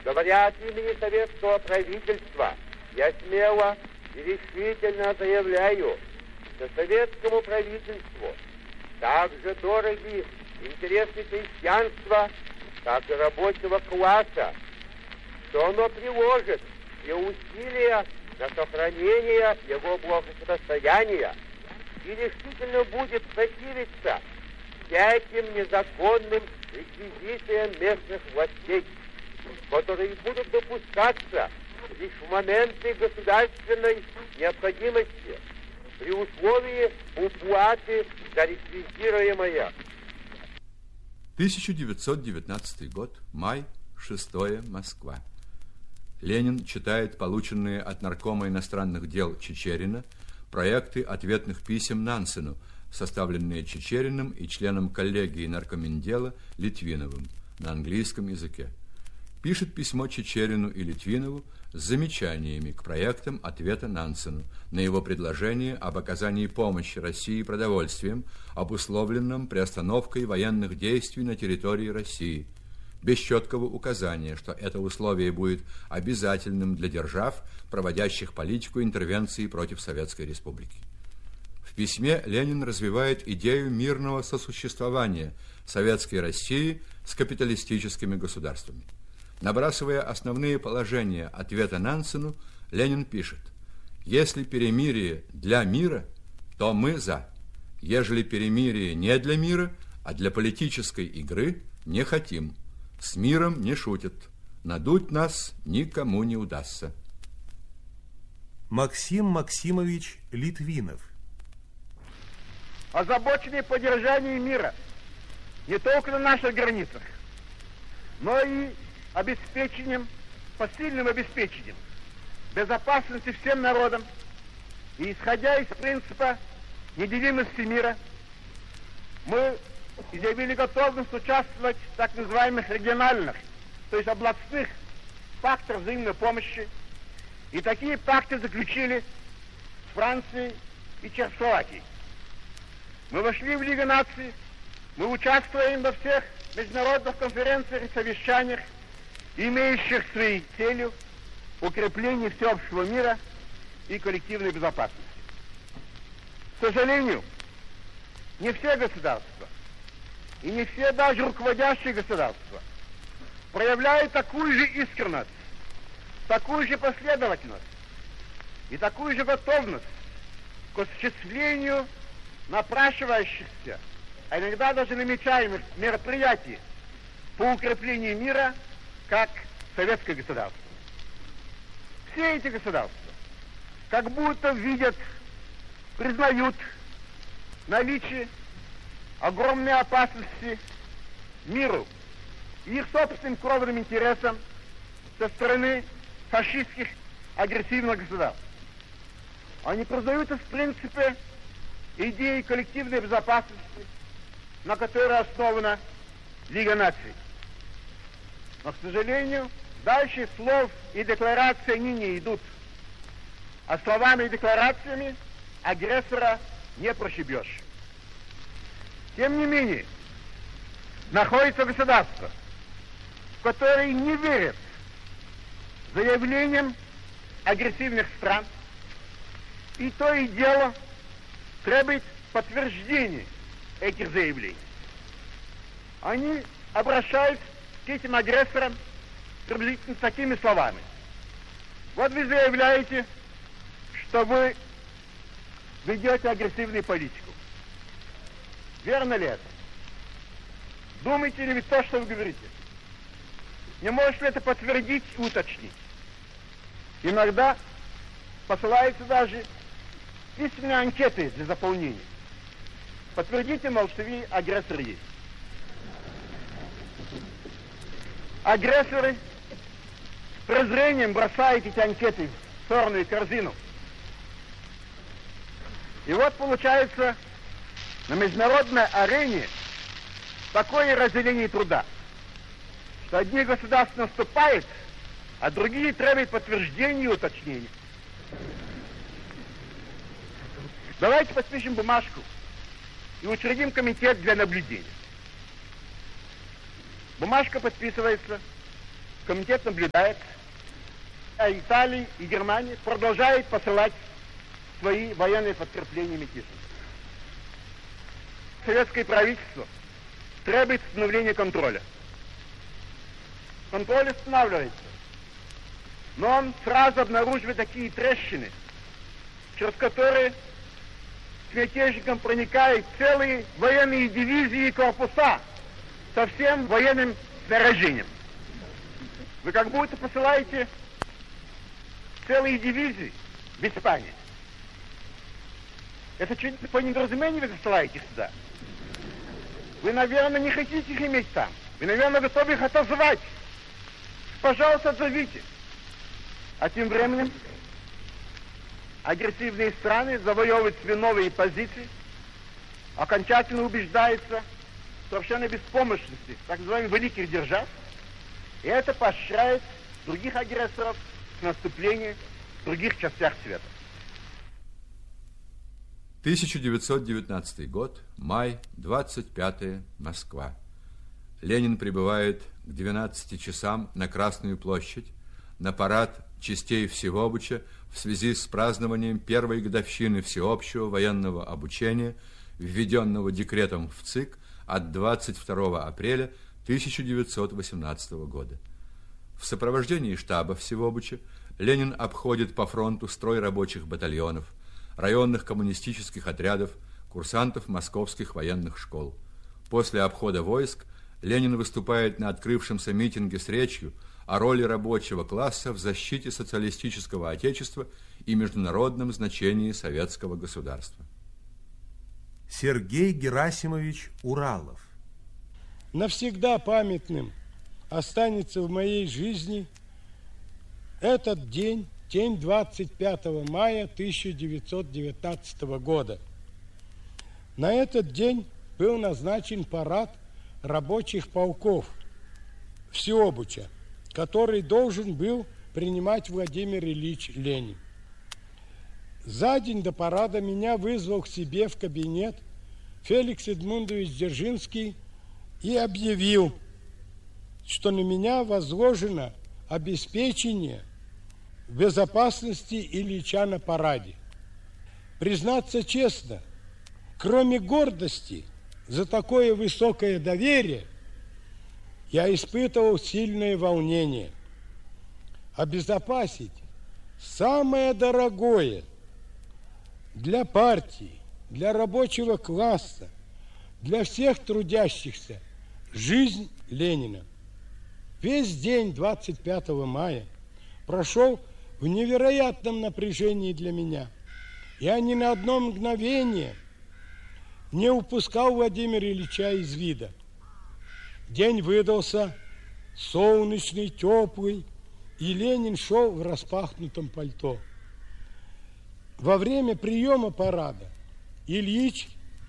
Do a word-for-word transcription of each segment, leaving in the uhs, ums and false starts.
Говоря от имени советского правительства, я смело и решительно заявляю, что советскому правительству так же дороги интересы крестьянства, как и рабочего класса, что оно приложит все усилия на сохранение его благосостояния и решительно будет противиться всяким незаконным реквизициям местных властей, которые будут допускаться лишь в моменты государственной необходимости при условии уплаты за реквизируемое. тысяча девятьсот девятнадцатый год, май, шестое, Москва. Ленин читает полученные от наркома иностранных дел Чичерина проекты ответных писем Нансену, составленные Чичериным и членом коллегии наркоминдела Литвиновым на английском языке. Пишет письмо Чичерину и Литвинову с замечаниями к проектам ответа Нансену на его предложение об оказании помощи России продовольствием, обусловленном приостановкой военных действий на территории России, без четкого указания, что это условие будет обязательным для держав, проводящих политику интервенции против Советской Республики. В письме Ленин развивает идею мирного сосуществования Советской России с капиталистическими государствами. Набрасывая основные положения ответа Нансену, Ленин пишет: «Если перемирие для мира, то мы за. Ежели перемирие не для мира, а для политической игры, не хотим. С миром не шутят. Надуть нас никому не удастся». Максим Максимович Литвинов. Озабоченный поддержанием мира не только на наших границах, но и обеспечением, посильным обеспечением безопасности всем народам и исходя из принципа неделимости мира, мы изъявили готовность участвовать в так называемых региональных, то есть областных пактах взаимной помощи, и такие пакты заключили с Францией и Чехословакией. Мы вошли в Лигу наций, мы участвуем во всех международных конференциях и совещаниях, имеющих своей целью укрепление всеобщего мира и коллективной безопасности. К сожалению, не все государства, и не все даже руководящие государства проявляют такую же искренность, такую же последовательность и такую же готовность к осуществлению напрашивающихся, а иногда даже намечаемых мероприятий по укреплению мира, как советское государство. Все эти государства как будто видят, признают наличие огромной опасности миру и их собственным кровным интересам со стороны фашистских агрессивных государств. Они признают в принципе идеи коллективной безопасности, на которой основана Лига наций. Но, к сожалению, дальше слов и деклараций они не идут. А словами и декларациями агрессора не прошибешь. Тем не менее, находится государство, которые не верят заявлениям агрессивных стран, и то и дело требует подтверждения этих заявлений. Они обращаются к этим агрессорам приблизительно такими словами: вот вы заявляете, что вы ведете агрессивную политику. Верно ли это? Думаете ли вы то, что вы говорите? Не можете ли это подтвердить и уточнить? Иногда посылаются даже письменные анкеты для заполнения. Подтвердите, мол, что вы агрессор есть. Агрессоры с презрением бросают эти анкеты в сорную корзину. И вот получается на международной арене такое разделение труда, что одни государства наступают, а другие требуют подтверждения и уточнения. Давайте подпишем бумажку и учредим комитет для наблюдения. Бумажка подписывается комитет наблюдает, а Италия и Германия продолжают посылать свои военные подкрепления мятежникам. Советское правительство требует установления контроля. Контроль устанавливается, но он сразу обнаруживает такие трещины, через которые к мятежникам проникают целые военные дивизии и корпуса со всем военным снаряжением. Вы как будто посылаете целые дивизии в Испанию. Это чуть по недоразумению вы посылаете сюда. Вы, наверное, не хотите их иметь там. Вы, наверное, готовы их отозвать. Пожалуйста, отзовите. А тем временем агрессивные страны завоевывают себе новые позиции, окончательно убеждаются в совершенно беспомощности так называемых великих держав, и это поощряет других агрессоров к наступлению в других частях света. тысяча девятьсот девятнадцатый год, май, двадцать пятое, Москва. Ленин прибывает к двенадцати часам на Красную площадь на парад частей Всеобуча в связи с празднованием первой годовщины всеобщего военного обучения, введенного декретом в ЦИК от двадцать второго апреля тысяча девятьсот восемнадцатого года. В сопровождении штаба Всеобуча Ленин обходит по фронту строй рабочих батальонов, районных коммунистических отрядов, курсантов московских военных школ. После обхода войск Ленин выступает на открывшемся митинге с речью о роли рабочего класса в защите социалистического отечества и международном значении советского государства. Сергей Герасимович Уралов. Навсегда памятным останется в моей жизни этот день, день двадцать пятого мая тысяча девятьсот девятнадцатого года. На этот день был назначен парад рабочих полков Всеобуча, который должен был принимать Владимир Ильич Ленин. За день до парада меня вызвал к себе в кабинет Феликс Эдмундович Дзержинский и объявил, что на меня возложено обеспечение безопасности Ильича на параде. Признаться честно, кроме гордости за такое высокое доверие, я испытывал сильное волнение. Обезопасить самое дорогое для партии, для рабочего класса, для всех трудящихся – жизнь Ленина. Весь день двадцать пятого мая прошел в невероятном напряжении для меня. Я ни на одно мгновение не упускал Владимира Ильича из вида. День выдался солнечный, теплый, и Ленин шел в распахнутом пальто. Во время приема парада Ильич,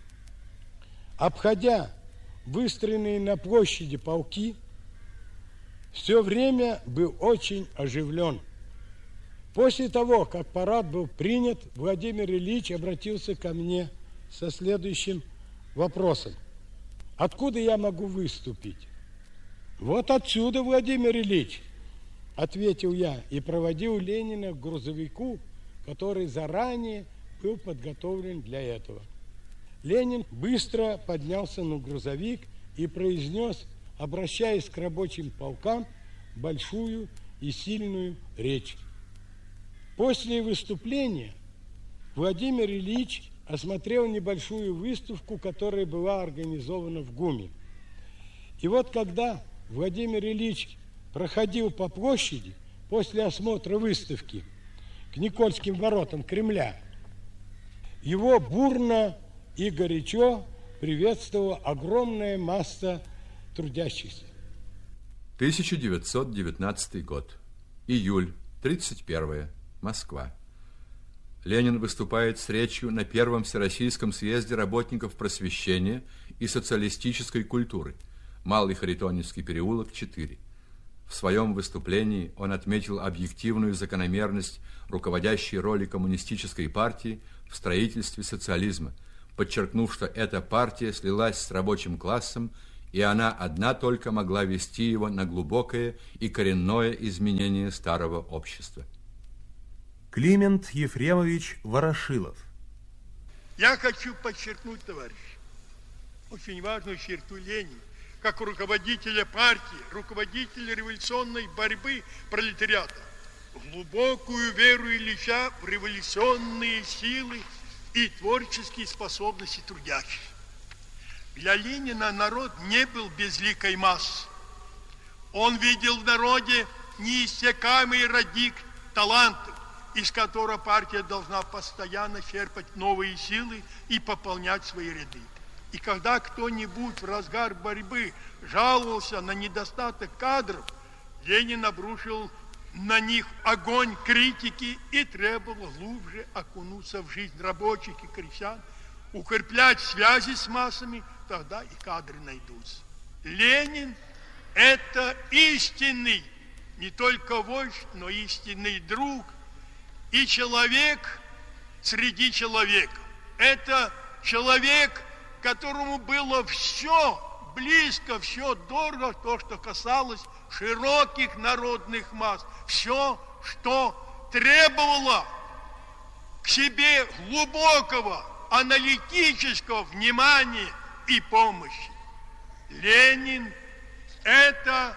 обходя выстроенные на площади полки, все время был очень оживлен. После того, как парад был принят, Владимир Ильич обратился ко мне со следующим вопросом. Откуда я могу выступить? Вот отсюда, Владимир Ильич, ответил я и проводил Ленина к грузовику, который заранее был подготовлен для этого. Ленин быстро поднялся на грузовик и произнес, обращаясь к рабочим полкам, большую и сильную речь. После выступления Владимир Ильич осмотрел небольшую выставку, которая была организована в ГУМе. И вот когда Владимир Ильич проходил по площади после осмотра выставки к Никольским воротам Кремля, его бурно и горячо приветствовала огромная масса трудящихся. тысяча девятьсот девятнадцатый год. Июль, тридцать первое. Москва. Ленин выступает с речью на Первом Всероссийском съезде работников просвещения и социалистической культуры, Малый Харитоневский переулок, четыре. В своем выступлении он отметил объективную закономерность руководящей роли коммунистической партии в строительстве социализма, подчеркнув, что эта партия слилась с рабочим классом и она одна только могла вести его на глубокое и коренное изменение старого общества. Климент Ефремович Ворошилов. Я хочу подчеркнуть, товарищи, очень важную черту Ленина, как руководителя партии, руководителя революционной борьбы пролетариата, глубокую веру Ильича в революционные силы и творческие способности трудящих. Для Ленина народ не был безликой массы. Он видел в народе неиссякаемый родник талантов, из которого партия должна постоянно черпать новые силы и пополнять свои ряды. И когда кто-нибудь в разгар борьбы жаловался на недостаток кадров, Ленин обрушил на них огонь критики и требовал глубже окунуться в жизнь рабочих и крестьян, укреплять связи с массами, тогда и кадры найдутся. Ленин – это истинный не только вождь, но истинный друг и человек среди человека. Это человек, которому было все близко, все дорого, то, что касалось широких народных масс, все, что требовало к себе глубокого аналитического внимания и помощи. Ленин – это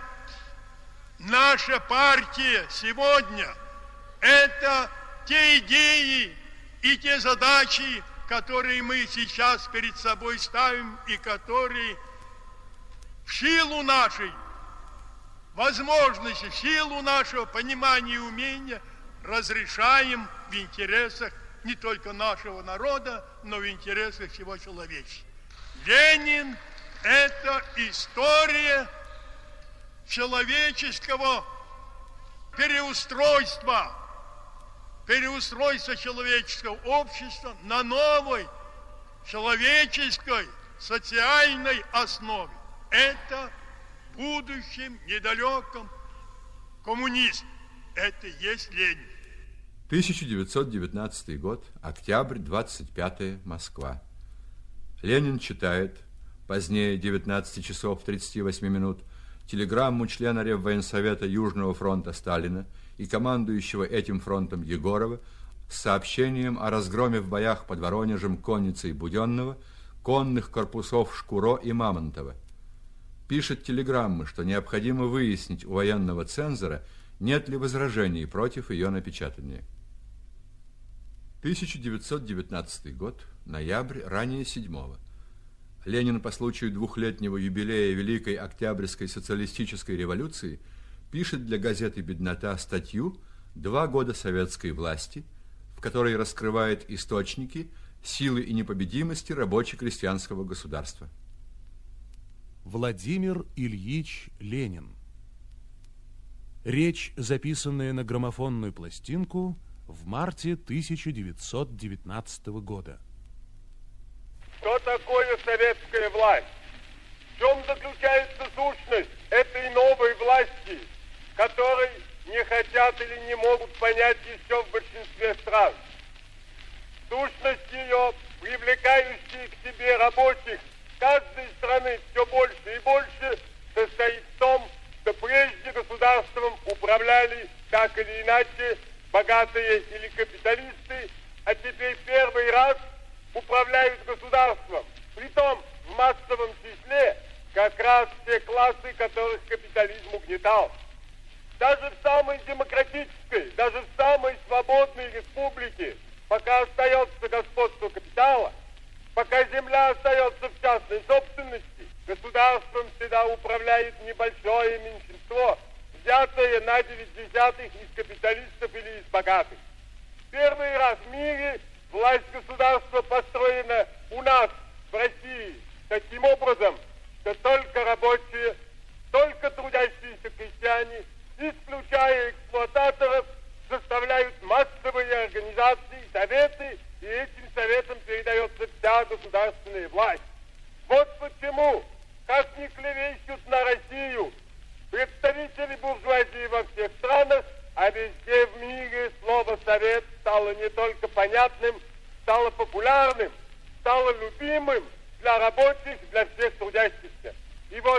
наша партия сегодня, это те идеи и те задачи, которые мы сейчас перед собой ставим и которые в силу нашей возможности, в силу нашего понимания и умения разрешаем в интересах не только нашего народа, но в интересах всего человечества. Ленин – это история человеческого переустройства, переустройства человеческого общества на новой человеческой социальной основе. Это в будущем недалеком коммунизм. Это и есть Ленин. тысяча девятьсот девятнадцатый год, октябрь, двадцать пятое, Москва. Ленин читает, позднее девятнадцать часов тридцать восемь минут, телеграмму члена Реввоенсовета Южного фронта Сталина и командующего этим фронтом Егорова с сообщением о разгроме в боях под Воронежем конницы и Буденного конных корпусов Шкуро и Мамонтова. Пишет телеграммы, что необходимо выяснить у военного цензора, нет ли возражений против ее напечатания. тысяча девятьсот девятнадцатый год, ноябрь, ранее седьмого. Ленин по случаю двухлетнего юбилея Великой Октябрьской социалистической революции пишет для газеты «Беднота» статью «Два года советской власти», в которой раскрывает источники силы и непобедимости рабоче-крестьянского государства. Владимир Ильич Ленин. Речь, записанная на граммофонную пластинку в марте тысяча девятьсот девятнадцатого года. Что такое советская власть? В чем заключается сущность этой новой власти, которой не хотят или не могут понять еще в большинстве стран? Сущность ее, привлекающая к себе рабочих каждой страны все больше и больше, состоит в том, что прежде государством управляли так или иначе богатые или капиталисты, а теперь первый раз управляют государством, притом в массовом числе как раз те классы, которых капитализм угнетал. Даже в самой демократической, даже в самой свободной республике, пока остается господство капитала, пока земля остается в частной собственности, государством всегда управляет небольшое меньшинство, взятое на девять десятых из капиталистов или из богатых. Первый раз в мире власть государства построена у нас, в России, таким образом, что только рабочие, только трудящиеся крестьяне, исключая эксплуататоров, составляют массовые организации, советы, и этим советам передается вся государственная власть. Вот почему, как ни клевещут на Россию представители буржуазии во всех странах, а везде в мире слово «совет» стало не только понятным, стало популярным, стало любимым для рабочих, для всех трудящихся. И вот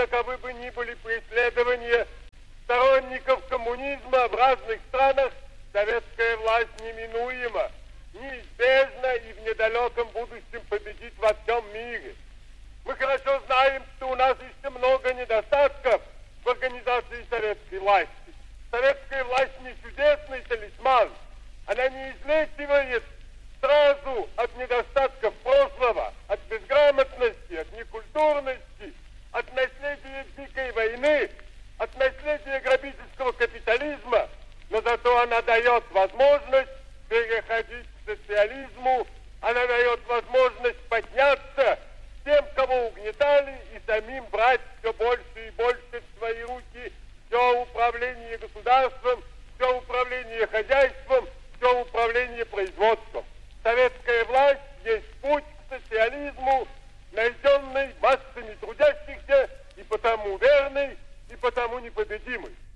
каковы бы ни были преследования сторонников коммунизма в разных странах, советская власть неминуема, неизбежно и в недалеком будущем победит во всем мире. Мы хорошо знаем, что у нас еще много недостатков в организации советской власти. Советская власть не чудесный талисман. Она не излечивает сразу от недостатков прошлого, от безграмотности, от некультурности, от наследия Великой войны, от наследия грабительского капитализма, но зато она дает возможность переходить к социализму, она дает возможность подняться тем, кого угнетали, и самим брать все больше и больше в свои руки все управление государством, все управление хозяйством, все управление производством. Советская власть есть путь к социализму, найденный массами трудящихся, и потому верный, и потому непобедимый.